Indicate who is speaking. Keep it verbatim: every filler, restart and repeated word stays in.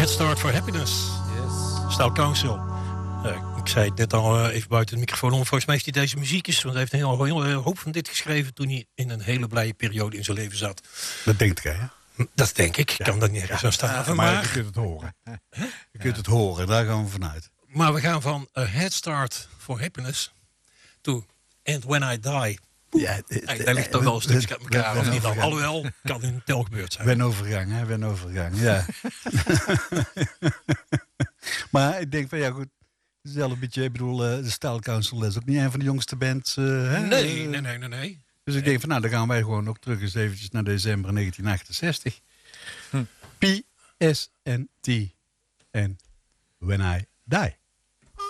Speaker 1: Head Start for Happiness.
Speaker 2: Yes.
Speaker 1: Style Council. Uh, ik zei het net al uh, even buiten de microfoon om. Volgens mij is hij deze muziekjes. Want hij heeft een heel, heel, heel hoop van dit geschreven toen hij in een hele blije periode in zijn leven zat.
Speaker 2: Dat denkt jij, hè?
Speaker 1: Dat denk ik. Ik ja. kan dat niet ergens aan staan.
Speaker 2: Ja, maar, maar je kunt het horen. Je kunt ja. het horen, daar gaan we vanuit.
Speaker 1: Maar we gaan van A Head Start for Happiness to And When I Die. Ja, hey, daar ligt toch wel een stukje uit elkaar. Of niet dan? Alhoewel, kan in tel gebeurd zijn.
Speaker 2: Ben overgang, hè? Ben overgang, ja. Maar ik denk van, ja goed. Het is wel een beetje, ik bedoel, uh, de Style Council is ook niet een van de jongste bands. Uh, hè?
Speaker 1: Nee, nee, nee, nee, nee.
Speaker 2: Dus ik denk van, nou, dan gaan wij gewoon ook terug eens eventjes naar december negentien achtenzestig. Hm. P S N T en When I Die.